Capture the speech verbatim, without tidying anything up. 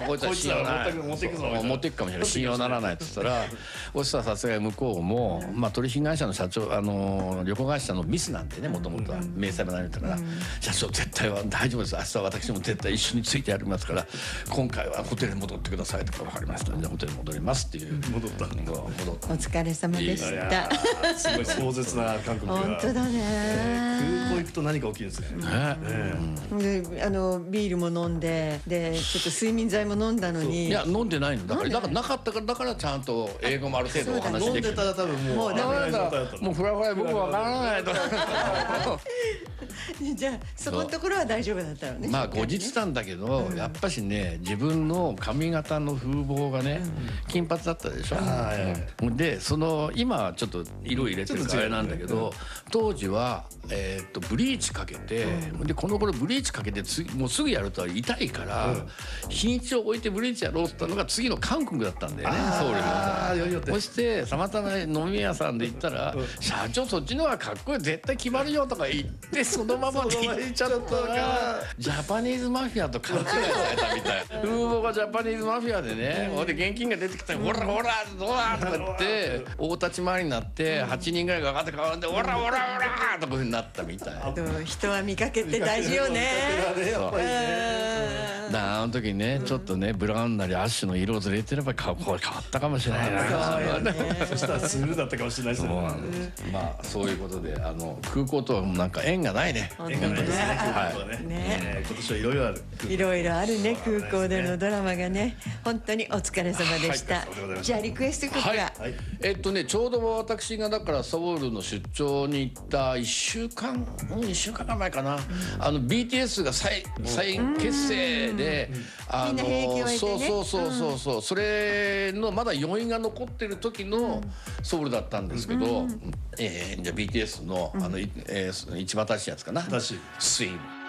こいつは信用ならない、 持っていくぞ持っていくかもしれない、信用ならないって言ったら、そしたらさすがに向こうも、まあ、取引会社の社長、あの旅行会社のミスなんてね、もともとは明細もなれたから、社長絶対は大丈夫です、明日は私も絶対一緒についてやりますから、今回はホテルに戻ってくださいとか、分かりました、じゃあホテルに戻りますっていう。 戻った戻った。 お疲れ様でした。 すごい壮絶な韓国が。 本当だね。 空港行くと何か起きるんですね。 で、あのビールも飲んで、でちょっと睡眠剤も飲んだのに。 いや飲んでないのだから、だからなかったから、だからちゃんと英語もある程度お話できる。 飲んでたら多分もうもうフラフラ僕わからないと。 じゃあそこのところは大丈夫だったのね。 まあ後日談だけど、やっぱしね、自分の髪型の風貌がね、金髪だったでしょ。でその今はちょっと色入れてるからあれなんだけど、当時はえっとブリーチかけて、でこの頃ブリーチかけて次もうすぐやると痛いから、日にちを置いてブリーチやろうって言ったのが次の韓国だったんだよね、ソウルに。そしてたまたま飲み屋さんで行ったら「社長そっちの方がかっこいい、絶対決まるよ」とか言って、そのままで行っちゃったらジャパニーズマフィアと勘違いされたみたい。風貌がジャパニーズマフィアでね、ほんで現金が出てきたら「ほらほらどうだ!」とか言って大立ち回りになってはちにんぐらいが上がって変わんで「ほらほらほら!」とかになったみたい。 人は見かけって大事よね。 あの時ね、ちょっとねブラウンなりアッシュの色をずれてればこれ変わったかもしれないな。 そしたらスルーだったかもしれないですね。 まあそういうことで、あの空港とはなんか縁がないね。 縁がないですね。はいね。今年はいろいろある。 いろいろあるね、空港でのドラマがね。本当にお疲れ様でした。じゃあリクエスト曲が。 えっとね、ちょうど私がだからソウルの出張に行ったいっしゅうかん、うんいっしゅうかんまえかな。あの ビーティーエス が再再結成で、あのそうそうそうそうそう、それのまだ余韻が残ってる時のソウルだったんですけど、えじゃあ ビーティーエス のあの一番新しいやつかな、スイム。